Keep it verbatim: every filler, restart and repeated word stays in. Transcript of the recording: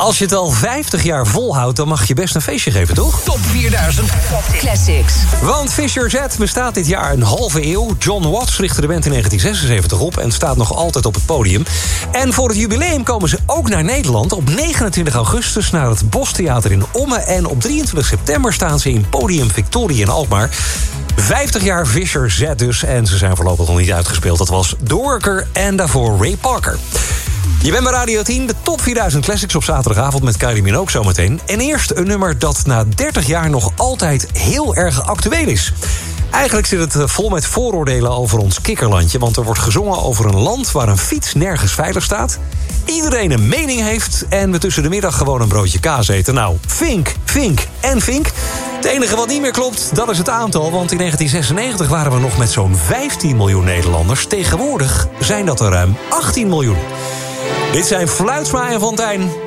Als je het al vijftig jaar volhoudt, dan mag je best een feestje geven, toch? Top vierduizend Classics. Want Fisher Z bestaat dit jaar een halve eeuw. John Watts richtte de band in negentien zesenzeventig op en staat nog altijd op het podium. En voor het jubileum komen ze ook naar Nederland op negenentwintig augustus naar het Bostheater in Ommen. En op drieëntwintig september staan ze in Podium Victoria in Alkmaar. vijftig jaar Fisher Z dus, en ze zijn voorlopig nog niet uitgespeeld. Dat was The Worker en daarvoor Ray Parker. Je bent bij Radio tien, de top vierduizend Classics op zaterdagavond met Kylie Minogue zometeen. En eerst een nummer dat na dertig jaar nog altijd heel erg actueel is. Eigenlijk zit het vol met vooroordelen over ons kikkerlandje, want er wordt gezongen over een land waar een fiets nergens veilig staat, iedereen een mening heeft en we tussen de middag gewoon een broodje kaas eten. Nou, vink, vink en vink. Het enige wat niet meer klopt, dat is het aantal, want in negentien zesennegentig waren we nog met zo'n vijftien miljoen Nederlanders. Tegenwoordig zijn dat er ruim achttien miljoen. Dit zijn Fluitsma en Fontijn.